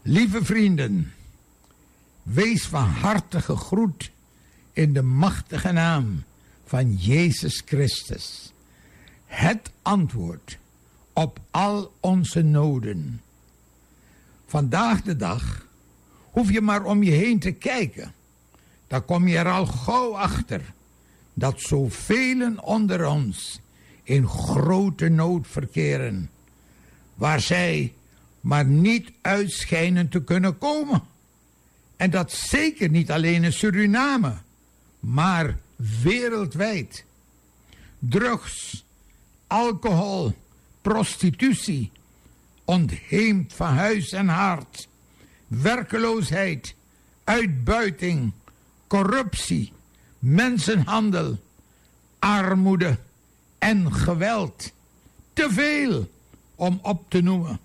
Lieve vrienden, wees van harte gegroet in de machtige naam van Jezus Christus. Het antwoord op al onze noden. Vandaag de dag hoef je maar om je heen te kijken. Dan kom je er al gauw achter dat zoveel onder ons in grote nood verkeren, waar zij maar niet uit schijnen te kunnen komen. En dat zeker niet alleen in Suriname, maar wereldwijd. Drugs, alcohol, prostitutie, ontheemd van huis en hart, werkeloosheid, uitbuiting, corruptie, mensenhandel, armoede en geweld. Te veel om op te noemen.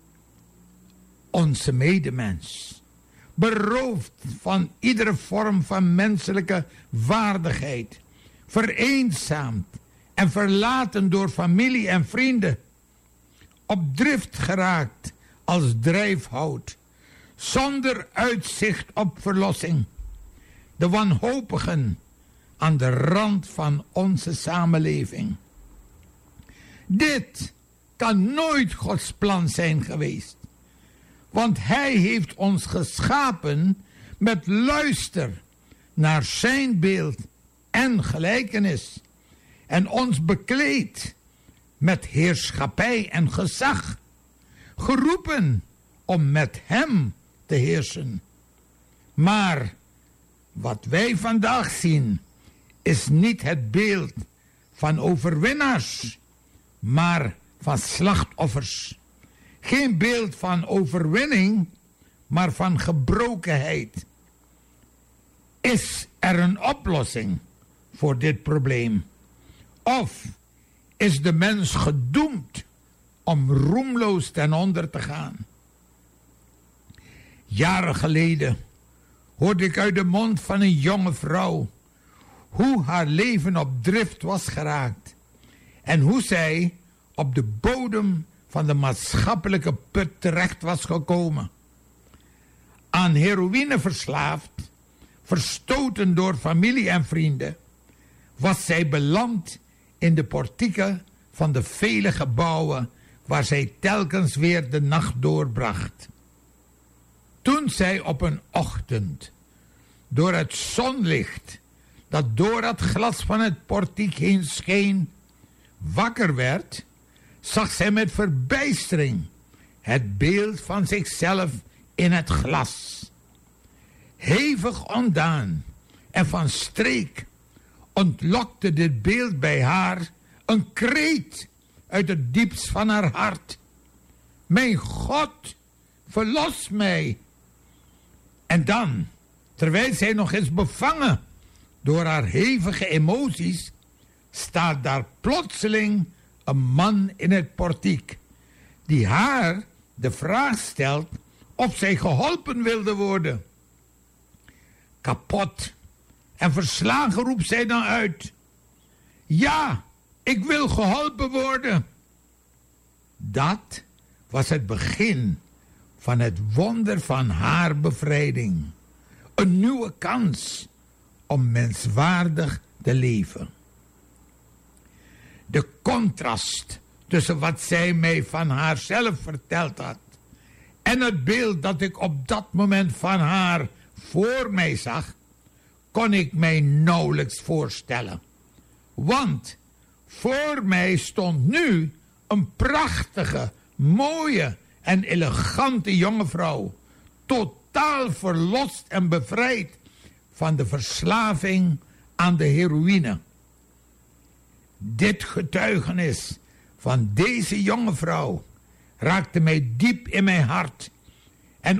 Onze medemens, beroofd van iedere vorm van menselijke waardigheid, vereenzaamd en verlaten door familie en vrienden, op drift geraakt als drijfhout, zonder uitzicht op verlossing, de wanhopigen aan de rand van onze samenleving. Dit kan nooit Gods plan zijn geweest, want Hij heeft ons geschapen met luister naar zijn beeld en gelijkenis en ons bekleed met heerschappij en gezag, geroepen om met Hem te heersen. Maar wat wij vandaag zien is niet het beeld van overwinnaars, maar van slachtoffers. Geen beeld van overwinning, maar van gebrokenheid. Is er een oplossing voor dit probleem? Of is de mens gedoemd om roemloos ten onder te gaan? Jaren geleden hoorde ik uit de mond van een jonge vrouw hoe haar leven op drift was geraakt en hoe zij op de bodem van de maatschappelijke put terecht was gekomen. Aan heroïne verslaafd, verstoten door familie en vrienden, was zij beland in de portieken van de vele gebouwen waar zij telkens weer de nacht doorbracht. Toen zij op een ochtend door het zonlicht dat door het glas van het portiek heen scheen wakker werd, zag zij met verbijstering het beeld van zichzelf in het glas. Hevig ontdaan en van streek ontlokte dit beeld bij haar een kreet uit het diepst van haar hart. Mijn God, verlos mij! En dan, terwijl zij nog eens bevangen door haar hevige emoties, staat daar plotseling een man in het portiek, die haar de vraag stelt of zij geholpen wilde worden. Kapot en verslagen roept zij dan uit: ja, ik wil geholpen worden. Dat was het begin van het wonder van haar bevrijding. Een nieuwe kans om menswaardig te leven. De contrast tussen wat zij mij van haarzelf verteld had en het beeld dat ik op dat moment van haar voor mij zag, kon ik mij nauwelijks voorstellen. Want voor mij stond nu een prachtige, mooie en elegante jonge vrouw, totaal verlost en bevrijd van de verslaving aan de heroïne. Dit getuigenis van deze jonge vrouw raakte mij diep in mijn hart